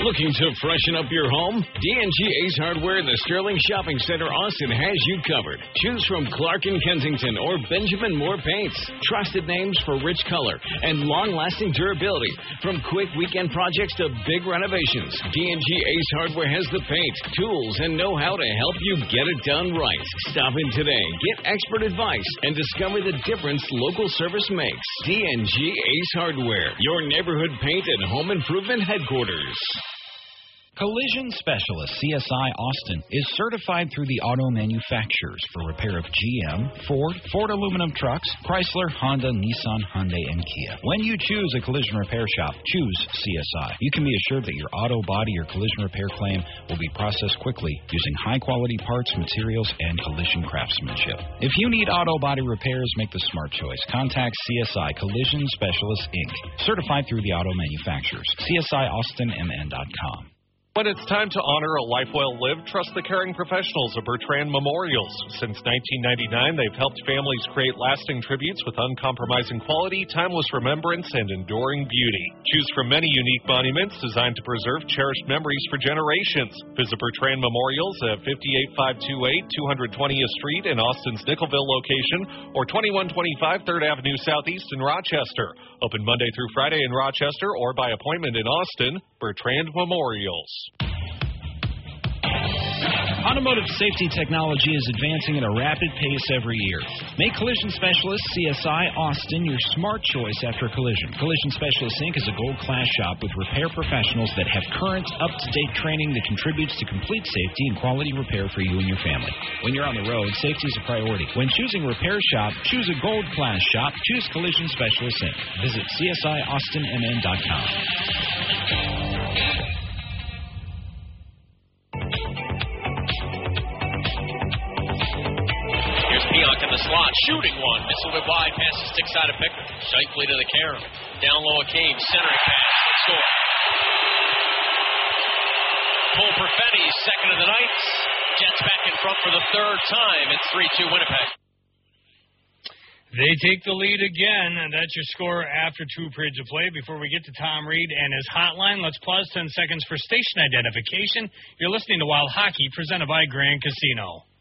Looking to freshen up your home? D&G Ace Hardware in the Sterling Shopping Center, Austin has you covered. Choose from Clark & Kensington or Benjamin Moore paints. Trusted names for rich color and long-lasting durability. From quick weekend projects to big renovations, D&G Ace Hardware has the paint, tools, and know-how to help you get it done right. Stop in today, get expert advice, and discover the difference local service makes. D&G Ace Hardware, your neighborhood paint and home improvement headquarters. Collision Specialist CSI Austin is certified through the auto manufacturers for repair of GM, Ford aluminum trucks, Chrysler, Honda, Nissan, Hyundai, and Kia. When you choose a collision repair shop, choose CSI. You can be assured that your auto, body, or collision repair claim will be processed quickly using high-quality parts, materials, and collision craftsmanship. If you need auto body repairs, make the smart choice. Contact CSI Collision Specialist, Inc., certified through the auto manufacturers. CSIAustinMN.com. When it's time to honor a life well lived, trust the caring professionals of Bertrand Memorials. Since 1999, they've helped families create lasting tributes with uncompromising quality, timeless remembrance, and enduring beauty. Choose from many unique monuments designed to preserve cherished memories for generations. Visit Bertrand Memorials at 58528 220th Street in Austin's Nickelville location or 2125 3rd Avenue Southeast in Rochester. Open Monday through Friday in Rochester or by appointment in Austin. Bertrand Memorials. Automotive safety technology is advancing at a rapid pace every year. Make Collision Specialist CSI Austin your smart choice after a collision. Collision Specialist Inc. is a gold-class shop with repair professionals that have current, up-to-date training that contributes to complete safety and quality repair for you and your family. When you're on the road, safety is a priority. When choosing repair shop, choose a gold-class shop. Choose Collision Specialist Inc. Visit CSIAustinMN.com. Pionk in the slot, shooting one, missile it wide, passes sticks out of Picker. Shifley to the Karam. Down low, Akeem, centering pass, score. Cole Perfetti, second of the night. Jets back in front for the third time. It's 3-2 Winnipeg. They take the lead again, and that's your score after 2 periods of play. Before we get to Tom Reed and his hotline, let's pause 10 seconds for station identification. You're listening to Wild Hockey, presented by Grand Casino.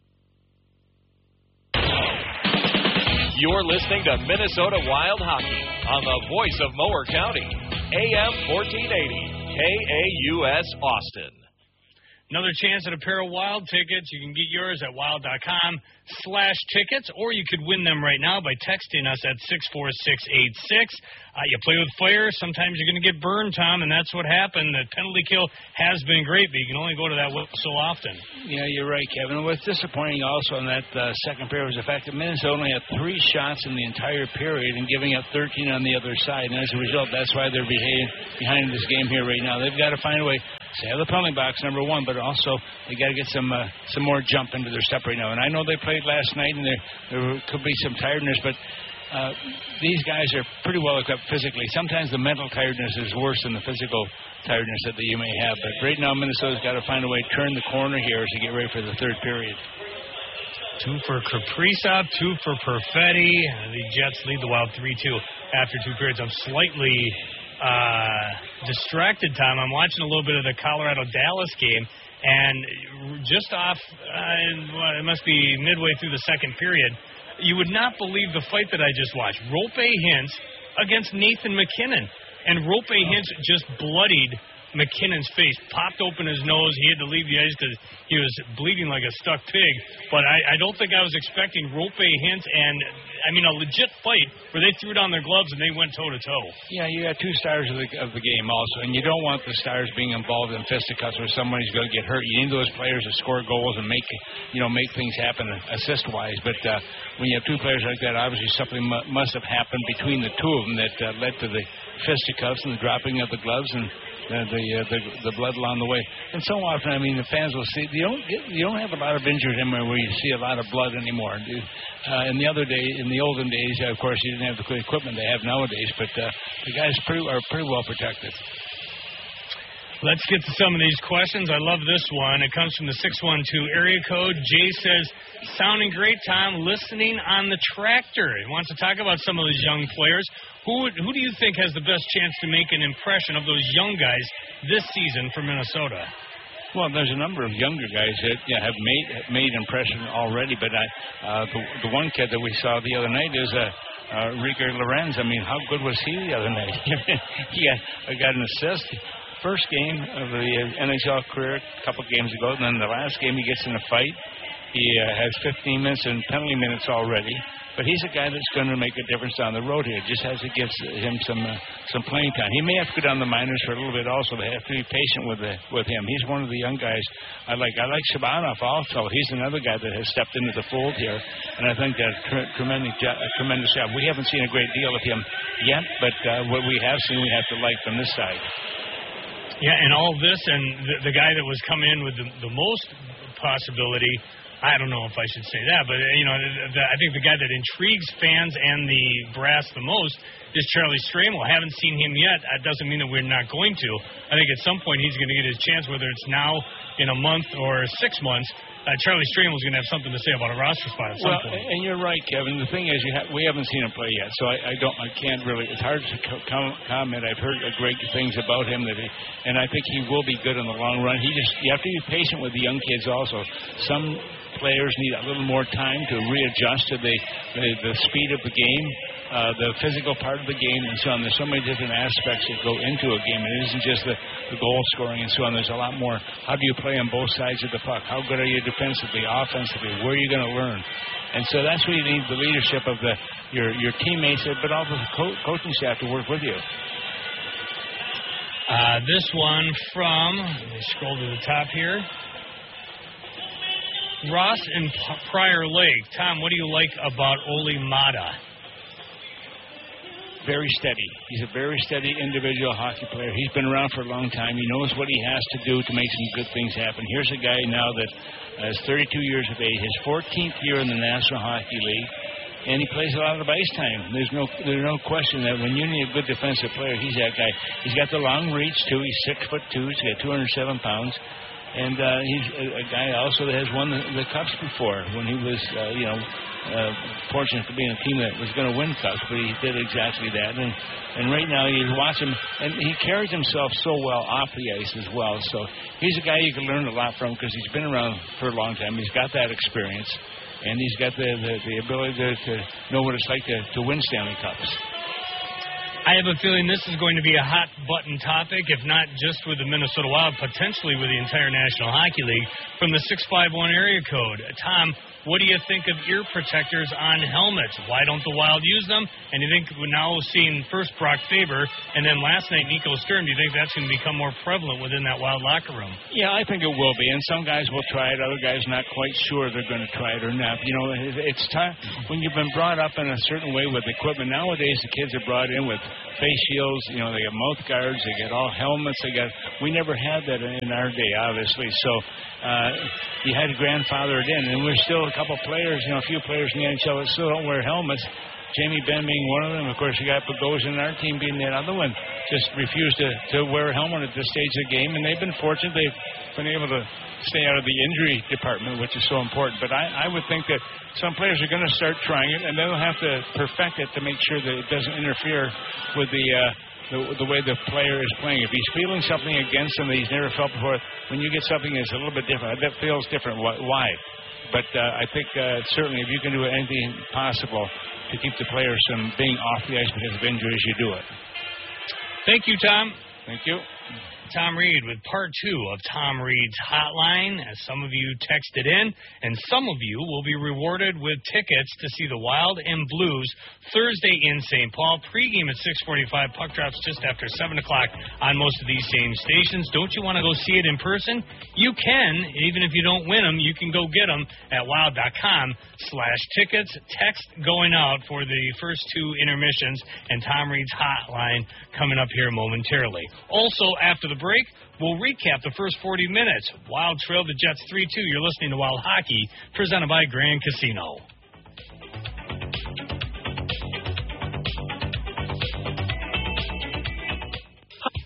You're listening to Minnesota Wild Hockey on the voice of Mower County, AM 1480, KAUS Austin. Another chance at a pair of Wild tickets. You can get yours at wild.com/tickets, or you could win them right now by texting us at 64686. You play with fire, sometimes you're going to get burned, Tom, and that's what happened. The penalty kill has been great, but you can only go to that so often. Yeah, you're right, Kevin. What's disappointing also in that second period was the fact that Minnesota only had 3 shots in the entire period and giving up 13 on the other side. And as a result, that's why they're behind this game here right now. They've got to find a way to have the penalty box, number one, but also they got to get some more jump into their step right now. And I know they played last night, and there could be some tiredness, but these guys are pretty well equipped physically. Sometimes the mental tiredness is worse than the physical tiredness that you may have. But right now, Minnesota's got to find a way to turn the corner here as they get ready for the third period. 2 for Kaprizov, 2 for Perfetti. The Jets lead the Wild 3-2 after 2 periods. I'm slightly distracted, Tom. I'm watching a little bit of the Colorado-Dallas game, and just off, it must be midway through the second period, you would not believe the fight that I just watched. Roope Hintz against Nathan MacKinnon, and Roope Hintz just bloodied McKinnon's face, popped open his nose. He had to leave the ice because he was bleeding like a stuck pig. But I don't think I was expecting Roope Hintz and, a legit fight where they threw down their gloves and they went toe-to-toe. Yeah, you got 2 stars of the game also, and you don't want the stars being involved in fisticuffs where somebody's going to get hurt. You need those players to score goals and make things happen assist-wise. But when you have 2 players like that, obviously something must have happened between the 2 of them that led to the fisticuffs and the dropping of the gloves and the blood along the way. And so often, the fans will see, you don't have a lot of injuries anymore where you see a lot of blood anymore. In the olden days, of course, you didn't have the equipment they have nowadays, but the guys are pretty well protected. Let's get to some of these questions. I love this one. It comes from the 612 area code. Jay says, sounding great, Tom, listening on the tractor. He wants to talk about some of those young players. Who do you think has the best chance to make an impression of those young guys this season for Minnesota? Well, there's a number of younger guys that have made impression already, but the one kid that we saw the other night is Rieger Lorenz. I mean, how good was he the other night? He got an assist. First game of the NHL career a couple games ago, and then the last game he gets in a fight. He has 15 minutes and penalty minutes already, but he's a guy that's going to make a difference down the road here. Just has to give him some playing time. He may have to go down the minors for a little bit also. They have to be patient with him. He's one of the young guys I like. I like Shabanov also. He's another guy that has stepped into the fold here, and I think that tremendous job. We haven't seen a great deal of him yet, but what we have seen, we have to like from this side. Yeah, and all this, and the guy that was coming in with the most possibility, I don't know if I should say that, but, I think the guy that intrigues fans and the brass the most is Charlie Stramel. I haven't seen him yet. That doesn't mean that we're not going to. I think at some point he's going to get his chance, whether it's now, in a month, or 6 months. Charlie Stramel's going to have something to say about a roster spot at some point. And you're right, Kevin. The thing is, we haven't seen him play yet, so I can't really. It's hard to comment. I've heard great things about him, and I think he will be good in the long run. You have to be patient with the young kids also. Some players need a little more time to readjust to the speed of the game, the physical part of the game, and so on. There's so many different aspects that go into a game. It isn't just the goal scoring and so on. There's a lot more. How do you play on both sides of the puck? How good are you defensively, offensively? Where are you going to learn? And so that's where you need the leadership of your teammates, but also the coaching staff to work with you. This one from, let me scroll to the top here. Ross in Prior Lake. Tom, what do you like about Oli Mata? Very steady. He's a very steady individual hockey player. He's been around for a long time. He knows what he has to do to make some good things happen. Here's a guy now that is 32 years of age, his 14th year in the National Hockey League, and he plays a lot of ice time. There's no question that when you need a good defensive player, he's that guy. He's got the long reach, too. He's 6'2". He's got 207 pounds. And he's a guy also that has won the Cups before when he was, fortunate to be in a team that was going to win Cups, but he did exactly that. And right now you watch him, and he carries himself so well off the ice as well. So he's a guy you can learn a lot from because he's been around for a long time. He's got that experience, and he's got the ability to know what it's like to win Stanley Cups. I have a feeling this is going to be a hot-button topic, if not just with the Minnesota Wild, potentially with the entire National Hockey League. From the 651 area code, Tom, what do you think of ear protectors on helmets? Why don't the Wild use them? And you think we're now seeing first Brock Faber, and then last night Nico Sturm, do you think that's going to become more prevalent within that Wild locker room? Yeah, I think it will be, and some guys will try it, other guys not quite sure they're going to try it or not. It's time when you've been brought up in a certain way with equipment. Nowadays, the kids are brought in with face shields, they got mouth guards, they get all helmets, we never had that in our day, obviously, so you had to grandfather it in, and we're still a couple players, a few players in the NHL that still don't wear helmets. Jamie Benn being one of them. Of course, you got Bogosian in our team being the other one. Just refused to wear a helmet at this stage of the game, and they've been fortunate. They've been able to stay out of the injury department, which is so important. But I would think that some players are going to start trying it, and they'll have to perfect it to make sure that it doesn't interfere with the way the player is playing. If he's feeling something against him that he's never felt before, when you get something that's a little bit different, that feels different. Why? But I think certainly if you can do anything possible to keep the players from being off the ice because of injuries, you do it. Thank you, Tom. Thank you. Tom Reed with part 2 of Tom Reed's Hotline, as some of you texted in, and some of you will be rewarded with tickets to see the Wild and Blues Thursday in St. Paul. Pre-game at 6:45, puck drops just after 7 o'clock on most of these same stations. Don't you want to go see it in person? You can. Even if you don't win them, you can go get them at wild.com/tickets. Text going out for the first 2 intermissions, and Tom Reed's Hotline coming up here momentarily. Also, after the break, we'll recap the first 40 minutes. Wild trailed the Jets 3-2. You're listening to Wild Hockey, presented by Grand Casino.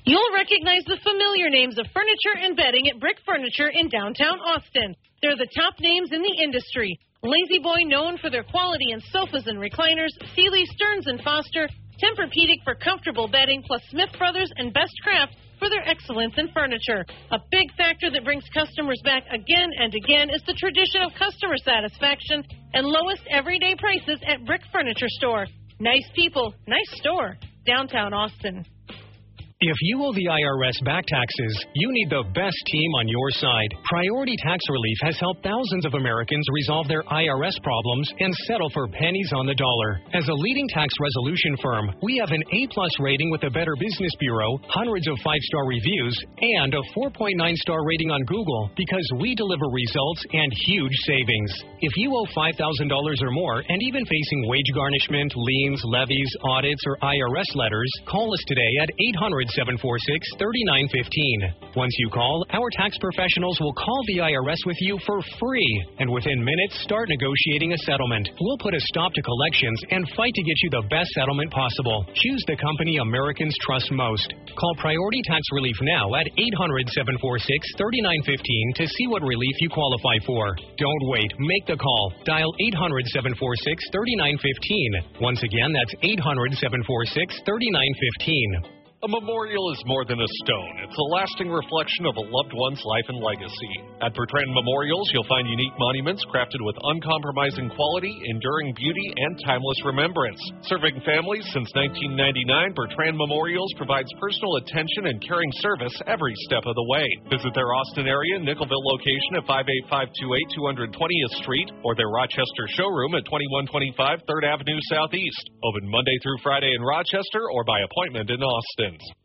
You'll recognize the familiar names of furniture and bedding at Brick Furniture in downtown Austin. They're the top names in the industry. Lazy Boy, known for their quality in sofas and recliners, Sealy, Stearns & Foster, Tempur-Pedic for comfortable bedding, plus Smith Brothers and Best Craft for their excellence in furniture. A big factor that brings customers back again and again is the tradition of customer satisfaction and lowest everyday prices at Brick Furniture Store. Nice people, nice store, downtown Austin. If you owe the IRS back taxes, you need the best team on your side. Priority Tax Relief has helped thousands of Americans resolve their IRS problems and settle for pennies on the dollar. As a leading tax resolution firm, we have an A-plus rating with the Better Business Bureau, hundreds of 5-star reviews, and a 4.9-star rating on Google because we deliver results and huge savings. If you owe $5,000 or more and even facing wage garnishment, liens, levies, audits, or IRS letters, call us today at 800-746-3915. Once you call, our tax professionals will call the IRS with you for free, and within minutes, start negotiating a settlement. We'll put a stop to collections and fight to get you the best settlement possible. Choose the company Americans trust most. Call Priority Tax Relief now at 800-746-3915 to see what relief you qualify for. Don't wait. Make the call. Dial 800-746-3915. Once again, that's 800-746-3915. A memorial is more than a stone. It's a lasting reflection of a loved one's life and legacy. At Bertrand Memorials, you'll find unique monuments crafted with uncompromising quality, enduring beauty, and timeless remembrance. Serving families since 1999, Bertrand Memorials provides personal attention and caring service every step of the way. Visit their Austin area Nickelville location at 58528 220th Street or their Rochester showroom at 2125 3rd Avenue Southeast. Open Monday through Friday in Rochester or by appointment in Austin.